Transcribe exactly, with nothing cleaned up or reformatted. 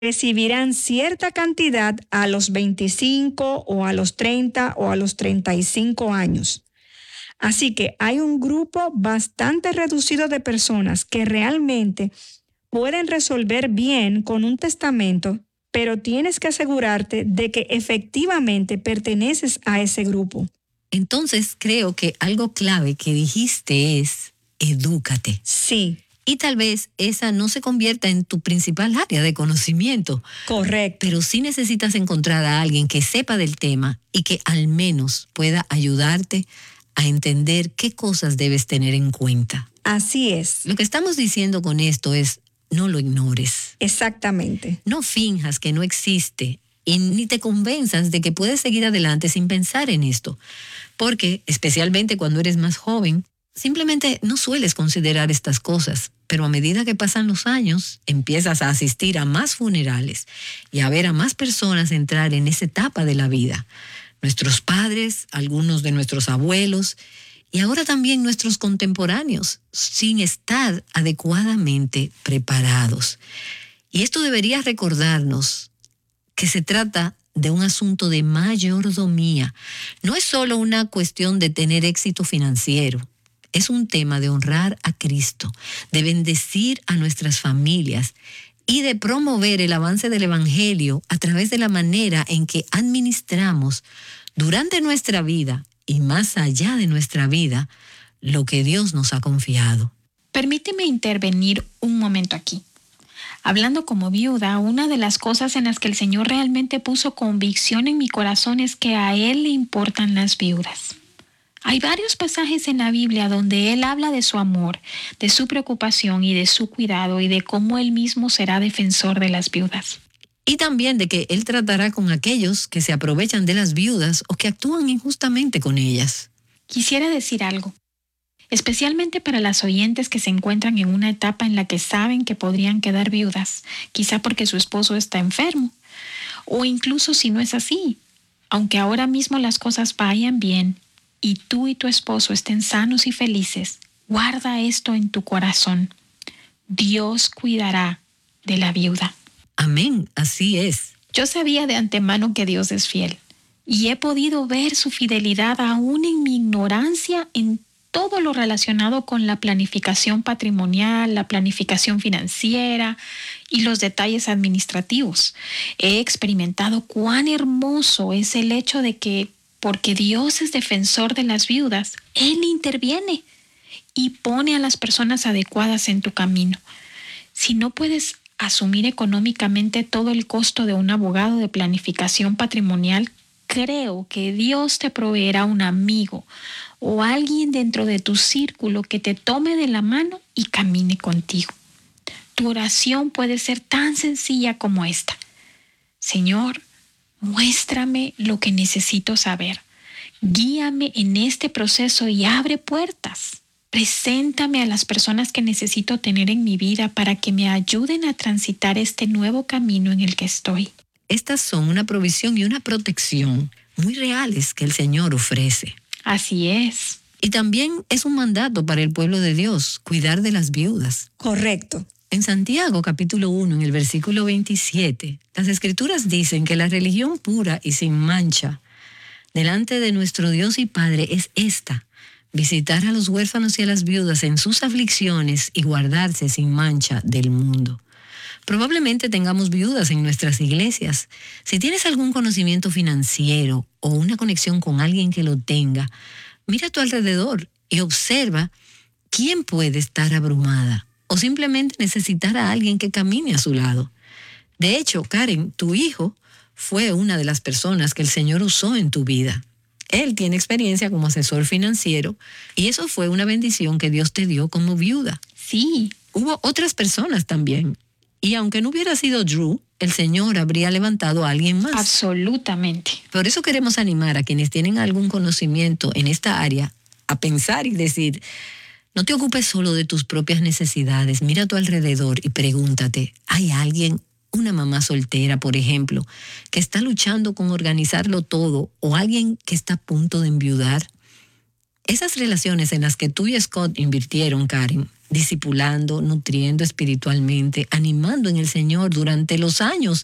recibirán cierta cantidad a los veinticinco o a los treinta o a los treinta y cinco años. Así que hay un grupo bastante reducido de personas que realmente pueden resolver bien con un testamento, pero tienes que asegurarte de que efectivamente perteneces a ese grupo. Entonces creo que algo clave que dijiste es edúcate. Sí. Y tal vez esa no se convierta en tu principal área de conocimiento. Correcto. Pero sí necesitas encontrar a alguien que sepa del tema y que al menos pueda ayudarte a entender qué cosas debes tener en cuenta. Así es. Lo que estamos diciendo con esto es, no lo ignores. Exactamente. No finjas que no existe y ni te convenzas de que puedes seguir adelante sin pensar en esto. Porque, especialmente cuando eres más joven, simplemente no sueles considerar estas cosas. Pero a medida que pasan los años, empiezas a asistir a más funerales y a ver a más personas entrar en esa etapa de la vida. Nuestros padres, algunos de nuestros abuelos y ahora también nuestros contemporáneos, sin estar adecuadamente preparados. Y esto debería recordarnos que se trata de un asunto de mayordomía. No es solo una cuestión de tener éxito financiero. Es un tema de honrar a Cristo, de bendecir a nuestras familias y de promover el avance del Evangelio a través de la manera en que administramos durante nuestra vida y más allá de nuestra vida lo que Dios nos ha confiado. Permíteme intervenir un momento aquí. Hablando como viuda, una de las cosas en las que el Señor realmente puso convicción en mi corazón es que a Él le importan las viudas. Hay varios pasajes en la Biblia donde Él habla de su amor, de su preocupación y de su cuidado y de cómo Él mismo será defensor de las viudas. Y también de que Él tratará con aquellos que se aprovechan de las viudas o que actúan injustamente con ellas. Quisiera decir algo, especialmente para las oyentes que se encuentran en una etapa en la que saben que podrían quedar viudas, quizá porque su esposo está enfermo, o incluso si no es así, aunque ahora mismo las cosas vayan bien y tú y tu esposo estén sanos y felices, guarda esto en tu corazón. Dios cuidará de la viuda. Amén, así es. Yo sabía de antemano que Dios es fiel y he podido ver su fidelidad aún en mi ignorancia en todo lo relacionado con la planificación patrimonial, la planificación financiera y los detalles administrativos. He experimentado cuán hermoso es el hecho de que, porque Dios es defensor de las viudas, Él interviene y pone a las personas adecuadas en tu camino. Si no puedes asumir económicamente todo el costo de un abogado de planificación patrimonial, creo que Dios te proveerá un amigo o alguien dentro de tu círculo que te tome de la mano y camine contigo. Tu oración puede ser tan sencilla como esta: Señor, muéstrame lo que necesito saber. Guíame en este proceso y abre puertas. Preséntame a las personas que necesito tener en mi vida para que me ayuden a transitar este nuevo camino en el que estoy. Estas son una provisión y una protección muy reales que el Señor ofrece. Así es. Y también es un mandato para el pueblo de Dios, cuidar de las viudas. Correcto. En Santiago capítulo uno, en el versículo veintisiete, las Escrituras dicen que la religión pura y sin mancha delante de nuestro Dios y Padre es esta: visitar a los huérfanos y a las viudas en sus aflicciones y guardarse sin mancha del mundo. Probablemente tengamos viudas en nuestras iglesias. Si tienes algún conocimiento financiero o una conexión con alguien que lo tenga, mira a tu alrededor y observa quién puede estar abrumada o simplemente necesitar a alguien que camine a su lado. De hecho, Karen, tu hijo fue una de las personas que el Señor usó en tu vida. Él tiene experiencia como asesor financiero y eso fue una bendición que Dios te dio como viuda. Sí. Hubo otras personas también. Y aunque no hubiera sido Drew, el Señor habría levantado a alguien más. Absolutamente. Por eso queremos animar a quienes tienen algún conocimiento en esta área a pensar y decir: no te ocupes solo de tus propias necesidades, mira a tu alrededor y pregúntate, ¿hay alguien, una mamá soltera, por ejemplo, que está luchando con organizarlo todo, o alguien que está a punto de enviudar? Esas relaciones en las que tú y Scott invirtieron, Karen, discipulando, nutriendo espiritualmente, animando en el Señor durante los años